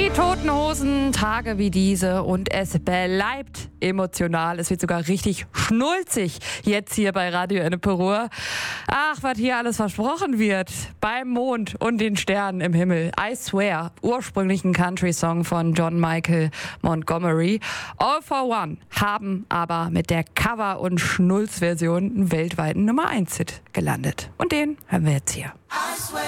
Toten Hosen, Tage wie diese und es bleibt emotional. Es wird sogar richtig schnulzig jetzt hier bei Radio Ennepe-Ruhr. Ach, was hier alles versprochen wird beim Mond und den Sternen im Himmel. I Swear, ursprünglich ein Country-Song von John Michael Montgomery. All for One haben aber mit der Cover- und Schnulz-Version einen weltweiten Nummer-1-Hit gelandet. Und den hören wir jetzt hier. I swear